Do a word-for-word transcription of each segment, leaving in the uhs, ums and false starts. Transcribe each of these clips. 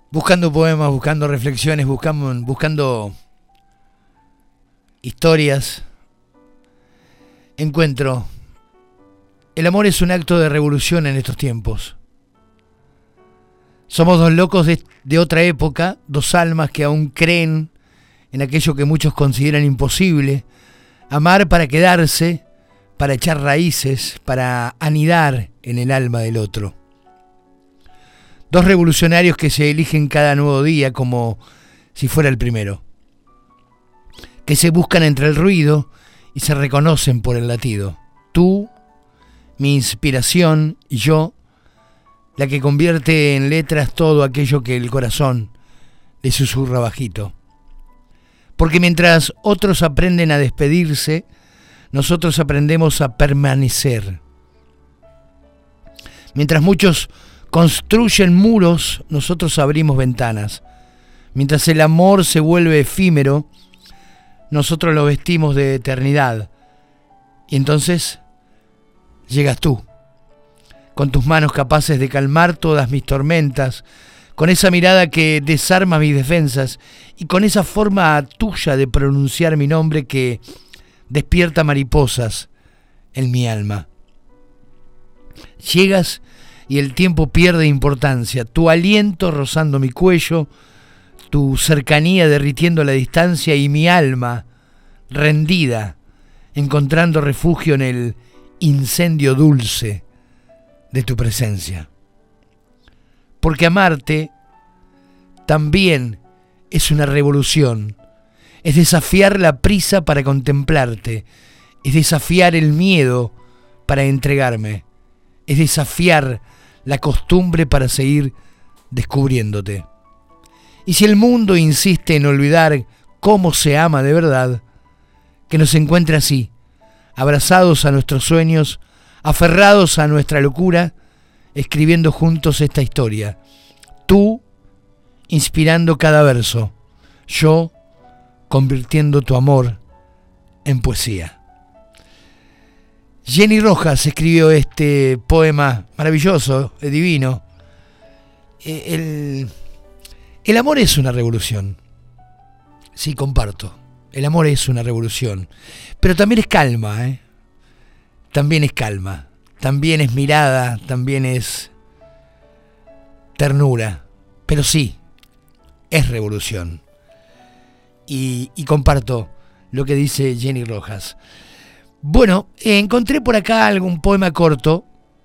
buscando poemas, buscando reflexiones, buscando, buscando historias, encuentro, el amor es un acto de revolución en estos tiempos. Somos dos locos de, de otra época, dos almas que aún creen en aquello que muchos consideran imposible, amar para quedarse, para echar raíces, para anidar en el alma del otro. Dos revolucionarios que se eligen cada nuevo día como si fuera el primero, que se buscan entre el ruido y se reconocen por el latido. Tú, mi inspiración, y yo, la que convierte en letras todo aquello que el corazón le susurra bajito. Porque mientras otros aprenden a despedirse, nosotros aprendemos a permanecer. Mientras muchos construyen muros, nosotros abrimos ventanas. Mientras el amor se vuelve efímero, nosotros lo vestimos de eternidad. Y entonces llegas tú, con tus manos capaces de calmar todas mis tormentas, con esa mirada que desarma mis defensas y con esa forma tuya de pronunciar mi nombre que despierta mariposas en mi alma. Llegas y el tiempo pierde importancia, tu aliento rozando mi cuello, tu cercanía derritiendo la distancia y mi alma rendida, encontrando refugio en el incendio dulce de tu presencia. Porque amarte también es una revolución, es desafiar la prisa para contemplarte, es desafiar el miedo para entregarme, es desafiar la costumbre para seguir descubriéndote. Y si el mundo insiste en olvidar cómo se ama de verdad, que nos encuentre así, abrazados a nuestros sueños, aferrados a nuestra locura, escribiendo juntos esta historia. Tú inspirando cada verso, yo convirtiendo tu amor en poesía. Jenny Rojas escribió este poema maravilloso, divino. El, el amor es una revolución. Sí, comparto. El amor es una revolución. Pero también es calma, ¿eh? También es calma. También es mirada, también es ternura. Pero sí, es revolución. Y, y comparto lo que dice Jenny Rojas. Bueno, eh, encontré por acá algún poema corto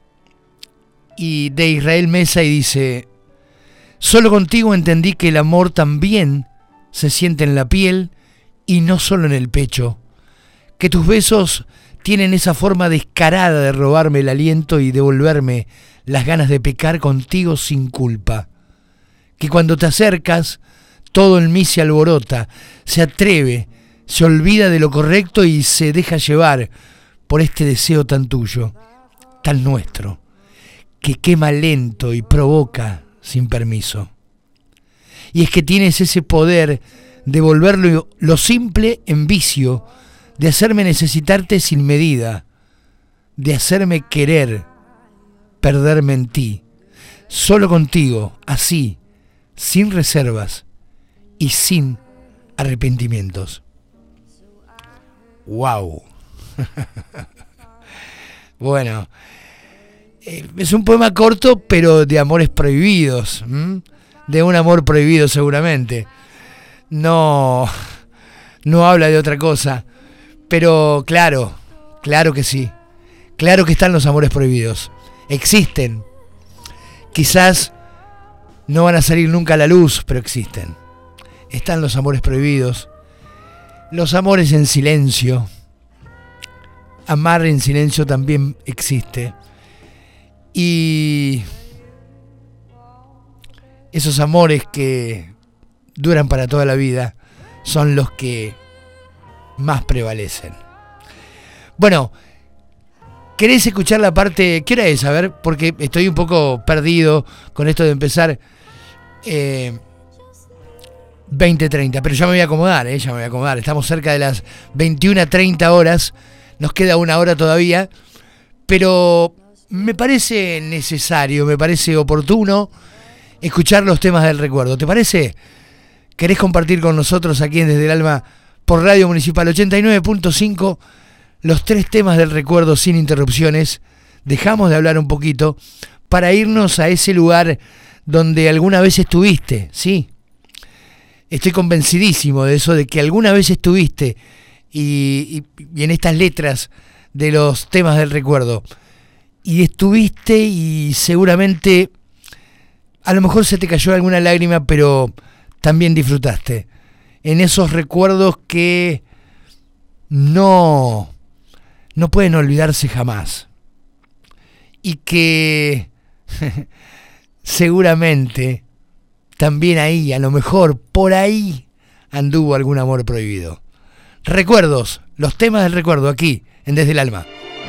y de Israel Mesa y dice: solo contigo entendí que el amor también se siente en la piel y no solo en el pecho, que tus besos tienen esa forma descarada de robarme el aliento y devolverme las ganas de pecar contigo sin culpa, que cuando te acercas todo en mí se alborota, se atreve, se olvida de lo correcto y se deja llevar por este deseo tan tuyo, tan nuestro, que quema lento y provoca sin permiso. Y es que tienes ese poder de volverlo lo simple en vicio, de hacerme necesitarte sin medida, de hacerme querer perderme en ti, solo contigo, así, sin reservas y sin arrepentimientos. ¡Wow! Bueno, eh, es un poema corto, pero de amores prohibidos, ¿m? De un amor prohibido seguramente. No, no habla de otra cosa, pero claro, claro que sí. Claro que están los amores prohibidos. Existen. Quizás no van a salir nunca a la luz, pero existen. Están los amores prohibidos. Los amores en silencio. Amar en silencio también existe. Y esos amores que duran para toda la vida son los que más prevalecen. Bueno, ¿querés escuchar la parte? ¿Qué hora es? A ver, porque estoy un poco perdido con esto de empezar eh, veinte treinta, pero ya me voy a acomodar, eh, ya me voy a acomodar. Estamos cerca de las veintiuna treinta horas, nos queda una hora todavía, pero me parece necesario, me parece oportuno escuchar los temas del recuerdo. ¿Te parece? ¿Querés compartir con nosotros aquí en Desde el Alma por Radio Municipal ochenta y nueve punto cinco los tres temas del recuerdo sin interrupciones? Dejamos de hablar un poquito para irnos a ese lugar donde alguna vez estuviste, ¿sí? Estoy convencidísimo de eso, de que alguna vez estuviste y, y, y en estas letras de los temas del recuerdo. Y estuviste y seguramente a lo mejor se te cayó alguna lágrima, pero también disfrutaste. En esos recuerdos que no, no pueden olvidarse jamás. Y que seguramente también ahí, a lo mejor por ahí, anduvo algún amor prohibido. Recuerdos, los temas del recuerdo aquí, en Desde el Alma.